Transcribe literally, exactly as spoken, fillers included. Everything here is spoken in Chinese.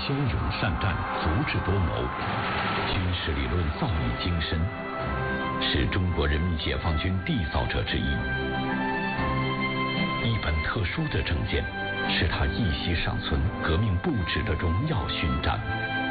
骁勇善战，足智多谋，军事理论造诣精深，是中国人民解放军缔造者之一。一本特殊的证件，是他一息尚存革命不止的荣耀勋章。